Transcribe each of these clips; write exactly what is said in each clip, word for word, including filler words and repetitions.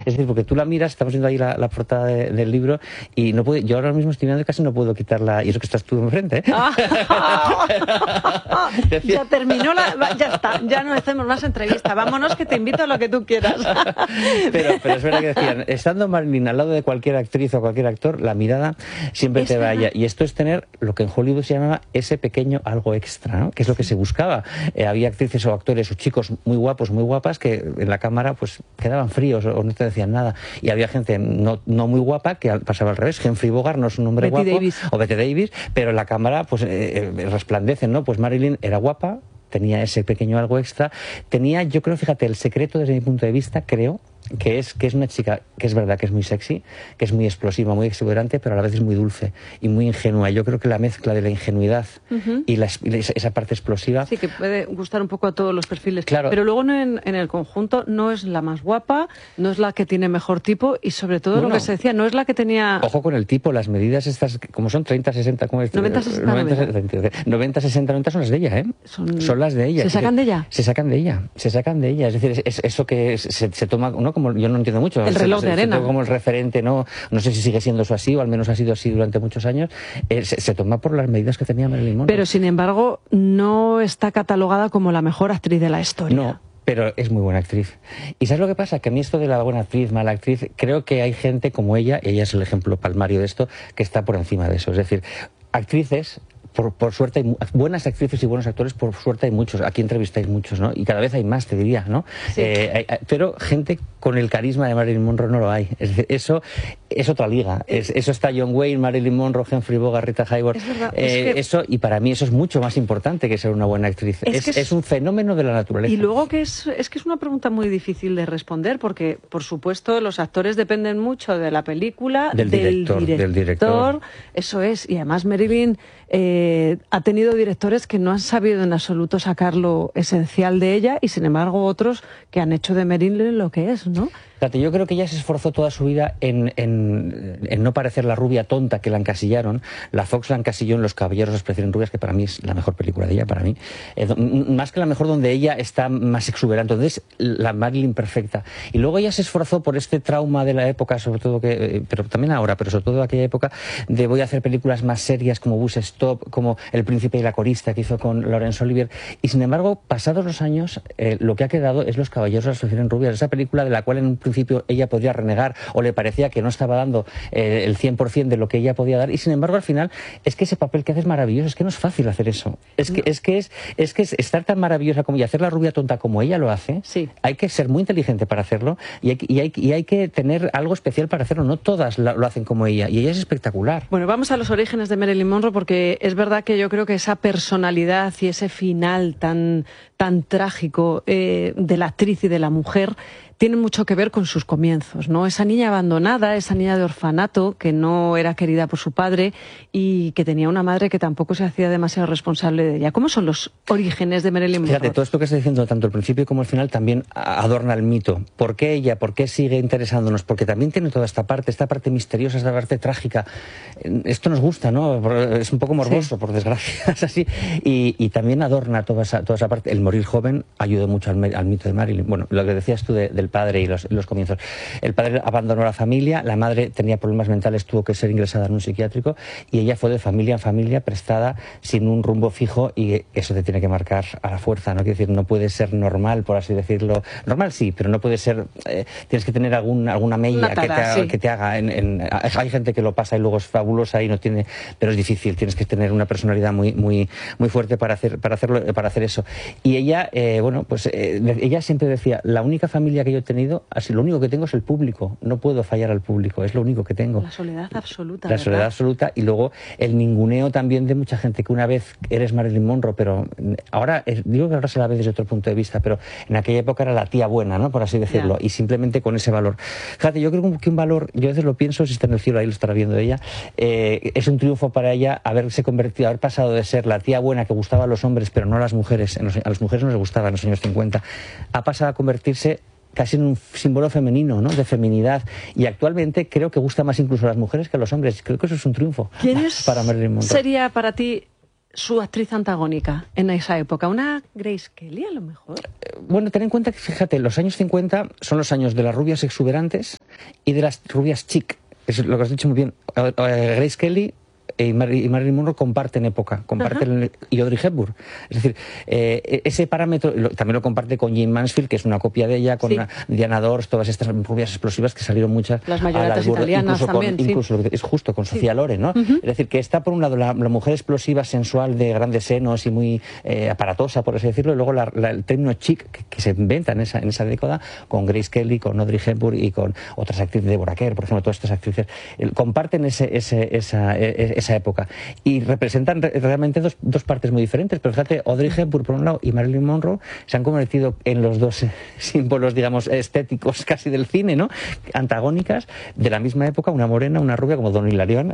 Es decir, porque tú la miras, estamos viendo ahí la, la portada de, del libro, y no puedo, yo ahora mismo estoy mirando y casi no puedo quitarla, y eso que estás tú enfrente, ¿eh? Ya terminó la... Ya está, ya no hacemos más entrevista. Vámonos, que te invito a lo que tú quieras. pero, pero es verdad que decían, estando Marilyn al lado de cualquier actriz o cualquier actor, la mirada siempre es te va allá. Y esto es tener lo que en Hollywood se llamaba ese pequeño algo extra, ¿no? Que es lo que se buscaba. Eh, había actrices o actores o chicos muy guapos, muy guapas, que en la cámara pues quedaban fríos o no te decían nada. Y había gente no, no muy guapa que pasaba al revés. Humphrey Bogart no es un hombre Betty guapo, Davis. o Bette Davis, pero en la cámara pues eh, resplandecen, ¿no? Pues Marilyn era guapa, tenía ese pequeño algo extra, tenía, yo creo, fíjate, el secreto desde mi punto de vista, creo, que es, que es una chica que es verdad que es muy sexy, que es muy explosiva, muy exuberante, pero a la vez es muy dulce y muy ingenua. Yo creo que la mezcla de la ingenuidad uh-huh. y, la, y esa parte explosiva... Sí, que puede gustar un poco a todos los perfiles. Claro. Pero luego no en, en el conjunto no es la más guapa, no es la que tiene mejor tipo y sobre todo bueno, lo que se decía, no es la que tenía... Ojo con el tipo, las medidas estas, como son treinta, sesenta... ¿cómo es? noventa, sesenta, noventa, sesenta, noventa son las de ella, ¿eh? Son, son las de ella. ¿Se sacan decir, de ella? Se sacan de ella, se sacan de ella. Es decir, es, es eso que se, se toma, ¿no? Como yo no entiendo mucho. El reloj se, de se, arena. Se como el referente, ¿no? No sé si sigue siendo eso así, o al menos ha sido así durante muchos años. Eh, se, se toma por las medidas que tenía Marilyn Monroe. Pero, sin embargo, no está catalogada como la mejor actriz de la historia. No. Pero es muy buena actriz. ¿Y sabes lo que pasa? Que a mí esto de la buena actriz, mala actriz, creo que hay gente como ella, ella es el ejemplo palmario de esto, que está por encima de eso. Es decir, actrices... Por, por suerte, hay buenas actrices y buenos actores, por suerte hay muchos. Aquí entrevistáis muchos, ¿no? Y cada vez hay más, te diría, ¿no? Sí. Eh, hay, hay, pero gente con el carisma de Marilyn Monroe no lo hay. Es decir, eso es otra liga. Es, eso está John Wayne, Marilyn Monroe, Humphrey Bogart, Rita Hayworth. Es verdad, eh, es que... Eso, y para mí eso es mucho más importante que ser una buena actriz. Es, es, es, es un fenómeno de la naturaleza. Y luego que es, es que es una pregunta muy difícil de responder porque, por supuesto, los actores dependen mucho de la película, del, del director, director, del director. Eso es. Y además Marilyn eh, ha tenido directores que no han sabido en absoluto sacar lo esencial de ella y, sin embargo, otros que han hecho de Marilyn lo que es, ¿no? Fíjate, yo creo que ella se esforzó toda su vida en, en, en no parecer la rubia tonta que la encasillaron. La Fox la encasilló en Los caballeros las prefieren rubias, que para mí es la mejor película de ella, para mí. Eh, más que la mejor, donde ella está más exuberante, donde es la Marilyn perfecta. Y luego ella se esforzó por este trauma de la época, sobre todo que, pero también ahora, pero sobre todo de aquella época, de voy a hacer películas más serias como Bus Stop, como El príncipe y la corista que hizo con Laurence Olivier. Y sin embargo, pasados los años, eh, lo que ha quedado es Los caballeros las prefieren rubias, esa película de la cual en un principio ella podría renegar o le parecía que no estaba dando eh, el cien por cien de lo que ella podía dar, y sin embargo al final es que ese papel que hace es maravilloso. Es que no es fácil hacer eso, es que, no. es, que es, es que es estar tan maravillosa como y hacer la rubia tonta como ella lo hace. Sí. Hay que ser muy inteligente para hacerlo y hay, y, hay, y hay que tener algo especial para hacerlo. No todas lo, lo hacen como ella, y ella es espectacular. Bueno, vamos a los orígenes de Marilyn Monroe, porque es verdad que yo creo que esa personalidad y ese final tan, tan trágico eh, de la actriz y de la mujer tiene mucho que ver con sus comienzos, ¿no? Esa niña abandonada, esa niña de orfanato que no era querida por su padre y que tenía una madre que tampoco se hacía demasiado responsable de ella. ¿Cómo son los orígenes de Marilyn Monroe? Fíjate, todo esto que estás diciendo, tanto el principio como el final, también adorna el mito. ¿Por qué ella? ¿Por qué sigue interesándonos? Porque también tiene toda esta parte, esta parte misteriosa, esta parte trágica. Esto nos gusta, ¿no? Es un poco morboso, sí. Por desgracia, es así. Y, y también adorna toda esa, toda esa parte. El morir joven ayudó mucho al, al mito de Marilyn. Bueno, lo que decías tú de, del padre y los, los comienzos. El padre abandonó la familia, la madre tenía problemas mentales, tuvo que ser ingresada en un psiquiátrico, y ella fue de familia en familia, prestada, sin un rumbo fijo, y eso te tiene que marcar a la fuerza, ¿no? Quiero decir, no puede ser normal, por así decirlo. Normal sí, pero no puede ser... Eh, tienes que tener algún, alguna mella tara, que, te haga, sí. que te haga... En, en, hay gente que lo pasa y luego es fabulosa y no tiene... Pero es difícil, tienes que tener una personalidad muy, muy, muy fuerte para hacer, para hacerlo, para hacer eso. Y ella, eh, bueno, pues eh, ella siempre decía, la única familia que yo he tenido, así lo único que tengo es el público, no puedo fallar al público, es lo único que tengo. La soledad absoluta. La ¿verdad? soledad absoluta, y luego el ninguneo también de mucha gente, que una vez eres Marilyn Monroe, pero ahora, digo que ahora se la ve desde otro punto de vista, pero en aquella época era la tía buena, ¿no? Por así decirlo, yeah. Y simplemente con ese valor. Fíjate, yo creo que un valor, yo a veces lo pienso, si está en el cielo ahí lo estará viendo ella, eh, es un triunfo para ella haberse convertido, haber pasado de ser la tía buena que gustaba a los hombres, pero no a las mujeres, en los, a las mujeres no les gustaba en los años cincuenta, ha pasado a convertirse casi en un símbolo femenino, ¿no? De feminidad, y actualmente creo que gusta más incluso a las mujeres que a los hombres. Creo que eso es un triunfo. ¿Quién es, para Marilyn Monroe? Sería para ti su actriz antagónica en esa época? ¿Una Grace Kelly a lo mejor? Eh, bueno, ten en cuenta que, fíjate, los años cincuenta son los años de las rubias exuberantes y de las rubias chic. Es lo que has dicho muy bien. Grace Kelly y Marilyn Monroe comparten época, comparten uh-huh. y Audrey Hepburn. Es decir, eh, ese parámetro lo, también lo comparte con Jane Mansfield, que es una copia de ella, con sí. una, Diana Dors, todas estas rubias explosivas que salieron muchas. Las mayoretas italianas incluso también, con, sí. Incluso, es justo, con Sofía sí. Loren, ¿no? Uh-huh. Es decir, que está por un lado la, la mujer explosiva, sensual, de grandes senos y muy eh, aparatosa, por así decirlo, y luego la, la, el término chic que, que se inventa en esa, en esa década, con Grace Kelly, con Audrey Hepburn y con otras actrices, Deborah Kerr, por ejemplo, todas estas actrices, eh, comparten ese, ese, esa, eh, esa época. Y representan re realmente dos, dos partes muy diferentes, pero fíjate, Audrey Hepburn por un lado y Marilyn Monroe se han convertido en los dos eh, símbolos, digamos, estéticos casi del cine, ¿no? Antagónicas, de la misma época, una morena, una rubia como Don Hilarión.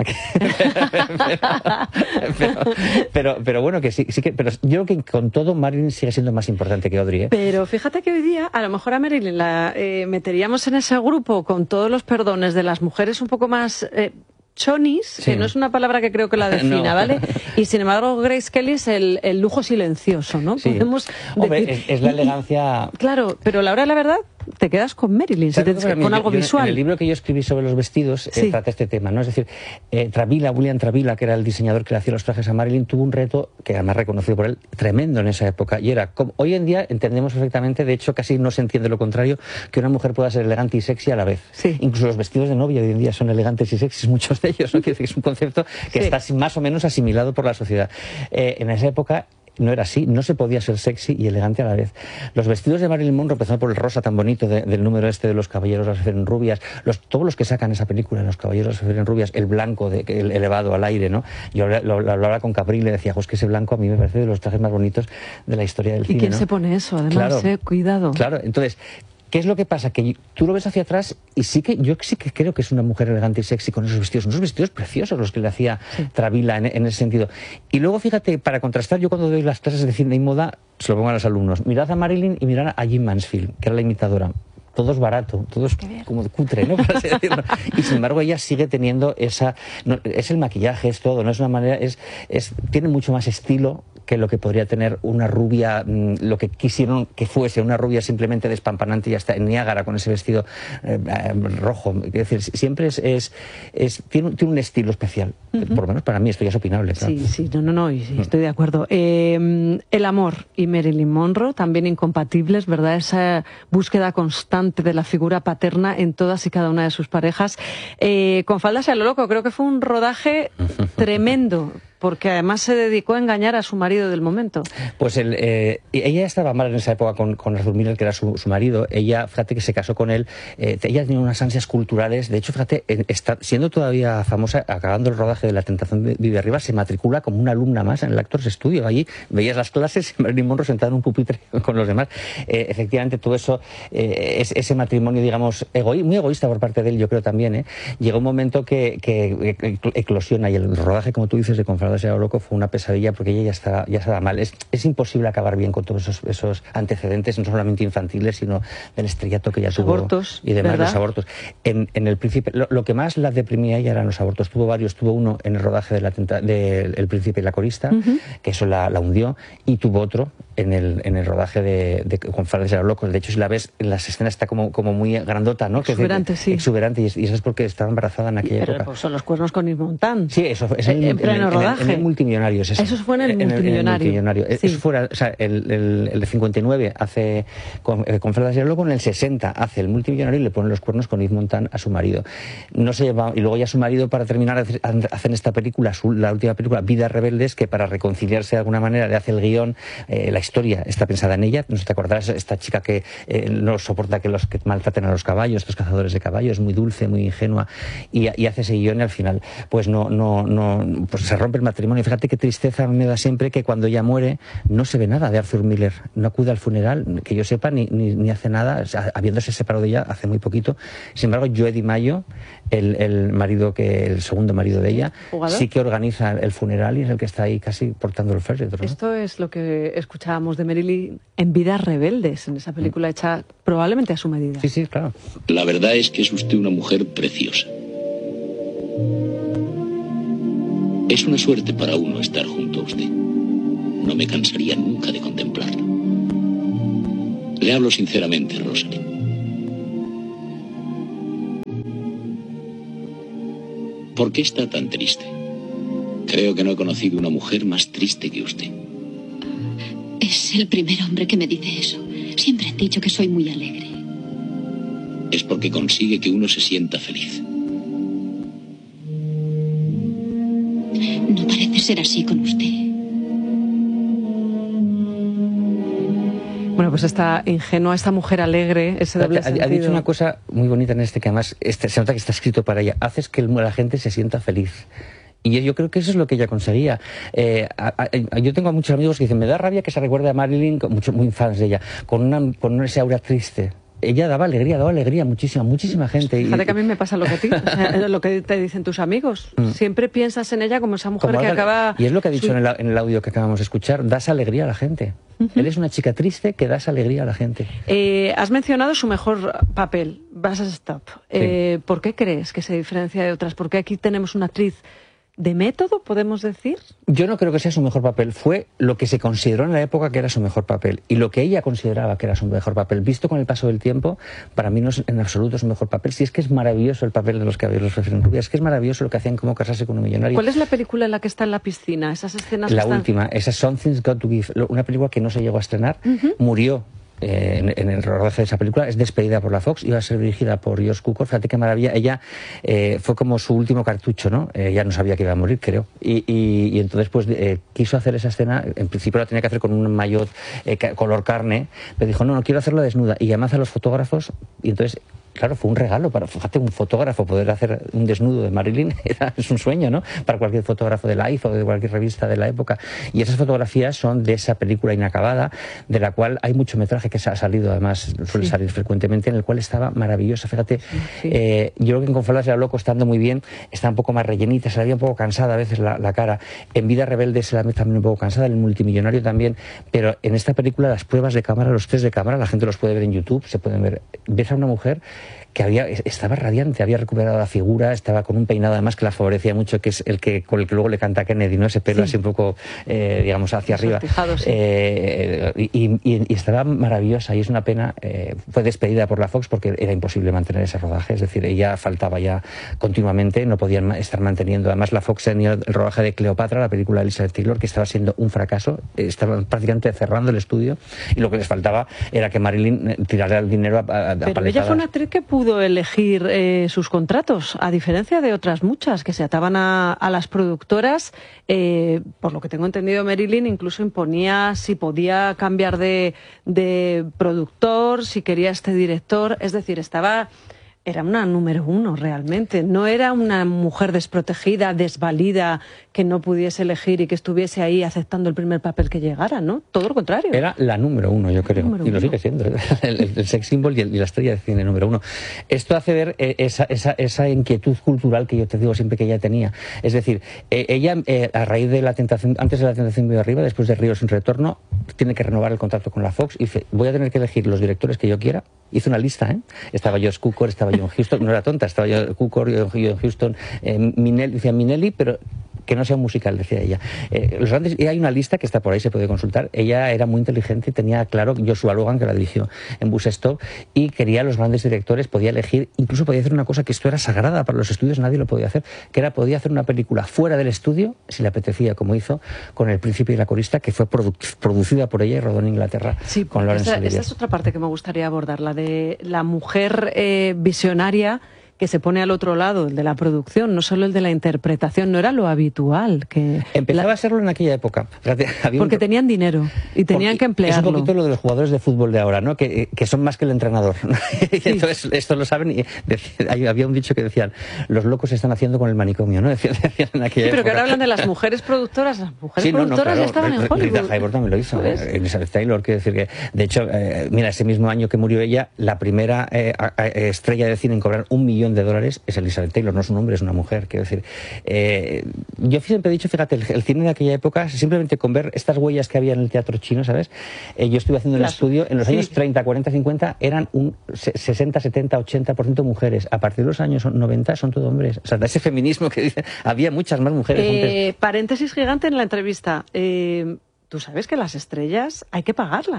pero, pero, pero, pero bueno, que sí, sí que, pero yo creo que con todo Marilyn sigue siendo más importante que Audrey, ¿eh? Pero fíjate que hoy día, a lo mejor a Marilyn la eh, meteríamos en ese grupo con todos los perdones de las mujeres un poco más... Eh, chonis, sí. que no es una palabra que creo que la defina, no. ¿vale? Y sin embargo Grace Kelly es el, el lujo silencioso, ¿no? Sí. Podemos Hombre, decir... es, es la elegancia... Claro, pero a la hora de la verdad te quedas con Marilyn, si te, con yo, algo yo, visual. En el libro que yo escribí sobre los vestidos sí. eh, traté este tema, ¿no? Es decir, eh, Travilla, William Travilla, que era el diseñador que le hacía los trajes a Marilyn, tuvo un reto, que además reconocido por él, tremendo en esa época, y era, como, hoy en día entendemos perfectamente, de hecho casi no se entiende lo contrario, que una mujer pueda ser elegante y sexy a la vez. Sí. Incluso los vestidos de novia hoy en día son elegantes y sexys, muchos de ellos, ¿no? Quiere decir que es un concepto que sí. está más o menos asimilado por la sociedad. Eh, en esa época no era así, no se podía ser sexy y elegante a la vez. Los vestidos de Marilyn Monroe, empezando por el rosa tan bonito de, del número este de Los Caballeros las prefieren rubias, los, todos los que sacan esa película, Los Caballeros las prefieren rubias, el blanco, de, el elevado al aire, ¿no? Yo lo, lo hablaba con Capri y le decía, pues que ese blanco a mí me parece de los trajes más bonitos de la historia del ¿Y cine. quién ¿no? se pone eso? Además, claro, eh, cuidado. Claro, entonces... ¿Qué es lo que pasa? Que tú lo ves hacia atrás y sí que yo sí que creo que es una mujer elegante y sexy con esos vestidos, unos vestidos preciosos los que le hacía sí. Travilla en, en ese sentido. Y luego fíjate, para contrastar, yo cuando doy las clases de cine y moda, se lo pongo a los alumnos, mirad a Marilyn y mirad a Jane Mansfield, que era la imitadora. Todo es barato, todo es como de cutre, ¿no? Por así decirlo. Y sin embargo ella sigue teniendo esa... No, es el maquillaje, es todo, no es una manera... es, es tiene mucho más estilo que lo que podría tener una rubia, mmm, lo que quisieron que fuese, una rubia simplemente despampanante y hasta en Niágara con ese vestido eh, eh, rojo. Es decir, siempre es... es, es tiene, tiene un estilo especial. Uh-huh. Por lo menos para mí, esto ya es opinable. Claro. Sí, sí, no, no, no, sí, estoy de acuerdo. Eh, el amor y Marilyn Monroe, también incompatibles, ¿verdad? Esa búsqueda constante de la figura paterna en todas y cada una de sus parejas. Eh, con Faldas y a lo loco, creo que fue un rodaje tremendo, porque además se dedicó a engañar a su marido del momento. Pues el, eh, ella estaba mal en esa época con, con Arthur Miller, que era su, su marido. Ella, fíjate que se casó con él, eh, ella tenía unas ansias culturales. De hecho, fíjate, está, siendo todavía famosa, acabando el rodaje de La Tentación de Vive Arriba, se matricula como una alumna más en el Actors Studio. Allí veías las clases y Marilyn Monroe sentada en un pupitre con los demás. Eh, efectivamente, todo eso, eh, es, ese matrimonio, digamos, egoí, muy egoísta por parte de él, yo creo también, ¿eh? Llegó un momento que, que, que eclosiona, y el rodaje, como tú dices, de Con Faldas y a lo loco fue una pesadilla, porque ella ya estaba, ya estaba mal. Es, es imposible acabar bien con todos esos, esos antecedentes, no solamente infantiles, sino del estrellato que ella los tuvo. Abortos, y demás, ¿verdad? Los abortos. En, en el Príncipe, lo, lo que más la deprimía ella eran los abortos. Tuvo varios, tuvo uno en el rodaje de la tenta, de El Príncipe y la Corista, uh-huh. que eso la, la hundió, y tuvo otro en el, en el rodaje de, de Con Faldas y a lo loco. De hecho, si la ves en las escenas está como, como muy grandota, ¿no? Exuberante, que, sí. Exuberante, y, y eso es porque estaba embarazada en aquella Pero, época. pues, son los cuernos con Yves Montand. Sí, eso fue. En, en, en pleno en, rodaje. En el, en el Multimillonarios. Eso, eso fue en el en Multimillonario. El, en el multimillonario. Sí. Eso fuera, o sea, el, el, el de cincuenta y nueve hace con, eh, con Faldas y a lo loco, en el sesenta hace el Multimillonario y le pone los cuernos con Yves Montand a su marido. No se lleva, y luego ya su marido, para terminar, hacen esta película, su, la última película, Vidas Rebeldes, que para reconciliarse de alguna manera le hace el guión, eh, la historia está pensada en ella. No sé, te acordarás, esta chica que eh, no soporta que los que maltraten a los caballos, estos cazadores de caballos, es muy dulce, muy ingenua, y, y hace ese guión, y al final pues no, no, no, pues se rompe el matrimonio. Fíjate qué tristeza me da siempre que cuando ella muere no se ve nada de Arthur Miller, no acude al funeral, que yo sepa, ni, ni, ni hace nada, o sea, habiéndose separado de ella hace muy poquito. Sin embargo, Joe DiMaggio, el, el marido que, el segundo marido de ella, ¿jugador? Sí que organiza el funeral y es el que está ahí casi portando el féretro, ¿no? Esto es lo que escuchábamos de Marilyn en Vidas Rebeldes, en esa película hecha probablemente a su medida. Sí, sí, claro. La verdad es que es usted una mujer preciosa. Es una suerte para uno estar junto a usted. No me cansaría nunca de contemplarla. Le hablo sinceramente, Rosalind. ¿Por qué está tan triste? Creo que no he conocido una mujer más triste que usted. Es el primer hombre que me dice eso. Siempre han dicho que soy muy alegre. Es porque consigue que uno se sienta feliz. No parece ser así con usted. Bueno, pues esta ingenua, esta mujer alegre, ese doble ha, sentido. Ha dicho una cosa muy bonita en este, que además este, se nota que está escrito para ella. Haces que el, la gente se sienta feliz. Y yo creo que eso es lo que ella conseguía. Eh, a, a, yo tengo a muchos amigos que dicen, me da rabia que se recuerde a Marilyn, muchos muy fans de ella, con una con ese aura triste. Ella daba alegría, daba alegría a muchísima, muchísima gente. Fíjate y, que a mí me pasa lo que a ti, o sea, lo que te dicen tus amigos. Mm. Siempre piensas en ella como esa mujer como que algo, acaba... Y es lo que ha dicho su... en, el, en el audio que acabamos de escuchar, das alegría a la gente. Uh-huh. Eres una chica triste que das alegría a la gente. Eh, has mencionado su mejor papel, Buzz Stop. Eh, sí. ¿Por qué crees que se diferencia de otras? ¿Por qué aquí tenemos una actriz de método, podemos decir? Yo no creo que sea su mejor papel. Fue lo que se consideró en la época que era su mejor papel y lo que ella consideraba que era su mejor papel. Visto con el paso del tiempo, para mí no es en absoluto su mejor papel. Si es que es maravilloso el papel de los caballeros en rubia, es que es maravilloso lo que hacían, Cómo casarse con un millonario. ¿Cuál es la película en la que está en la piscina? Esas escenas. La están... última, esa Something's Got to Give, una película que no se llegó a estrenar, uh-huh. murió. Eh, en, en el rodaje de esa película, es despedida por la Fox, iba a ser dirigida por George Cukor. Fíjate qué maravilla, ella eh, fue como su último cartucho, ¿no? Eh, ya no sabía que iba a morir, creo, y, y, y entonces pues eh, quiso hacer esa escena. En principio la tenía que hacer con un maillot eh, color carne, pero dijo, no, no quiero hacerla desnuda, y llamad a los fotógrafos, y entonces claro, fue un regalo para, fíjate, un fotógrafo poder hacer un desnudo de Marilyn, era, es un sueño, ¿no? Para cualquier fotógrafo de Life o de cualquier revista de la época. Y esas fotografías son de esa película inacabada, de la cual hay mucho metraje que se ha salido, además suele sí. salir frecuentemente, en el cual estaba maravillosa. Fíjate, sí, sí. Eh, yo creo que en Con Faldas era loco, estando muy bien, está un poco más rellenita, se la veía un poco cansada a veces la, la cara. En Vida Rebelde se la ve también un poco cansada, en El Multimillonario también, pero en esta película las pruebas de cámara, los test de cámara, la gente los puede ver en YouTube, se pueden ver. Ves a una mujer que había, estaba radiante, había recuperado la figura, estaba con un peinado además que la favorecía mucho, que es el que con el que luego le canta a Kennedy, ¿no? Ese pelo sí. así un poco, eh, digamos, hacia arriba. Sortijado, sí. eh, y, y, y estaba maravillosa, y es una pena. Eh, fue despedida por la Fox porque era imposible mantener ese rodaje, es decir, ella faltaba ya continuamente, no podían estar manteniendo. Además, la Fox tenía el rodaje de Cleopatra, la película de Elizabeth Taylor, que estaba siendo un fracaso, estaban prácticamente cerrando el estudio, y lo que les faltaba era que Marilyn tirara el dinero a, a, a Pero paletadas. Ella fue una actriz que pudo elegir eh, sus contratos, a diferencia de otras muchas que se ataban a, a las productoras. Eh, por lo que tengo entendido, Marilyn incluso imponía si podía cambiar de, de productor, si quería este director, es decir, estaba... Era una número uno realmente, no era una mujer desprotegida, desvalida, que no pudiese elegir y que estuviese ahí aceptando el primer papel que llegara, ¿no? Todo lo contrario. Era la número uno, yo creo, y lo sigue siendo, el, el sex symbol y, el, y la estrella de cine número uno. Esto hace ver eh, esa, esa, esa inquietud cultural que yo te digo siempre que ella tenía. Es decir, eh, ella eh, a raíz de la tentación, antes de la tentación de arriba, después de Río sin retorno, tiene que renovar el contrato con la Fox y dice, voy a tener que elegir los directores que yo quiera. Hizo una lista, ¿eh? Estaba George Cukor, estaba John Huston, no era tonta, estaba George Cukor, John Huston, eh, Minelli, decía Minelli, pero que no sea un musical, decía ella. Eh, los grandes, y hay una lista que está por ahí, se puede consultar. Ella era muy inteligente, tenía claro, Joshua Logan, que la dirigió en Bus Stop, y quería los grandes directores, podía elegir, incluso podía hacer una cosa que esto era sagrada para los estudios, nadie lo podía hacer, que era, podía hacer una película fuera del estudio, si le apetecía, como hizo con El Príncipe y la Corista, que fue produ producida por ella y rodó en Inglaterra, sí, con Laurence esa, Olivier. esa es otra parte que me gustaría abordar, la de la mujer eh, visionaria que se pone al otro lado, el de la producción, no solo el de la interpretación, no era lo habitual. Que Empezaba la... a serlo en aquella época. Había Porque un... tenían dinero y tenían Porque que emplearlo. Es un poquito lo de los jugadores de fútbol de ahora, ¿no? Que, que son más que el entrenador. Sí. Entonces, esto lo saben, y decía, había un dicho que decían, los locos se están haciendo con el manicomio, ¿no? Decían, decían en aquella sí, pero época. que ahora hablan de las mujeres productoras. Las mujeres sí, no, productoras no, claro, ya estaban en Hollywood. Rita Hayworth también lo hizo, pues... eh, Elizabeth Taylor, quiero decir que, de hecho, eh, mira, ese mismo año que murió ella, la primera eh, a, a, estrella de cine en cobrar un millón de dólares es Elizabeth Taylor. No es un hombre, es una mujer, quiero decir. Eh, yo siempre he dicho, fíjate, el, el cine de aquella época, simplemente con ver estas huellas que había en el teatro chino, ¿sabes? Eh, yo estuve haciendo el estudio, en los años sí. treinta, cuarenta, cincuenta, eran un sesenta, setenta, ochenta por ciento mujeres. A partir de los años noventa son todo hombres. O sea, ese feminismo que dice, había muchas más mujeres eh, antes. Paréntesis gigante en la entrevista. Eh, Tú sabes que las estrellas hay que pagarlas.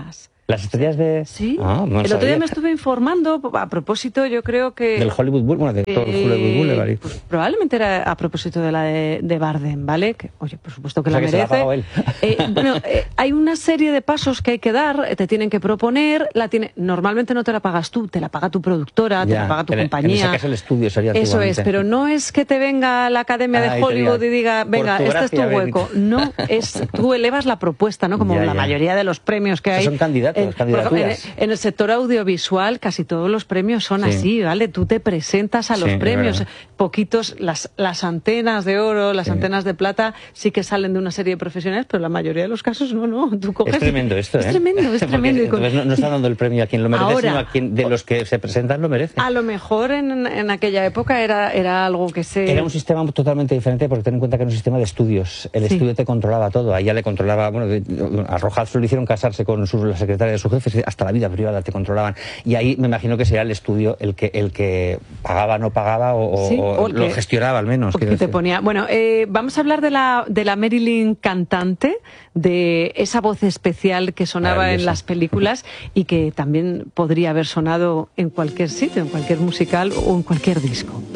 Las estrellas de... Sí, ah, no el otro día sabía. me estuve informando, a propósito, yo creo que... Del Hollywood Boulevard, bueno, de todo el Hollywood Boulevard. Eh, pues, probablemente era a propósito de la de, de Bardem, ¿vale? Que, oye, por supuesto que O sea, la que se la ha merece. pagado él. Eh, bueno, eh, hay una serie de pasos que hay que dar, te tienen que proponer, la tiene, normalmente no te la pagas tú, te la paga tu productora, te Ya, la paga tu en, compañía. En ese caso el estudio sería Eso antiguamente. es, pero no es que te venga la Academia Ah, de y te Hollywood diga, y diga, por venga, tu este es tu gracia, hueco. ven. No, es tú elevas la propuesta, ¿no? Como Ya, la ya. mayoría de los premios que O sea, hay. son candidatos, Eh, por candidaturas. ejemplo, en, en el sector audiovisual casi todos los premios son Sí. así, ¿vale? Tú te presentas a Sí, los es premios. verdad. Poquitos, las, las antenas de oro, las Sí. antenas de plata sí que salen de una serie de profesionales, pero la mayoría de los casos no, no. Tú coges Es tremendo esto, ¿eh? Es tremendo, es Porque tremendo. Y con- entonces no, no está dando el premio a quien lo merece, Ahora, sino a quien de los que se presentan lo merece. a lo mejor en, en aquella época era, era algo que se... Era un sistema totalmente diferente porque ten en cuenta que era un sistema de estudios. El Sí. estudio te controlaba todo. A ella le controlaba, bueno, de- a Rojas lo hicieron casarse con su, la secretaria de su jefe, hasta la vida privada te controlaban. Y ahí me imagino que sería el estudio el que el que pagaba, no pagaba o, Sí, o o el lo que- gestionaba al menos. o que quiero te decir. ponía. Bueno, eh, vamos a hablar de la, de la Marilyn cantante, de esa voz especial que sonaba en Maravillosa. las películas y que también podría haber sonado en cualquier sitio, en cualquier musical o en cualquier disco.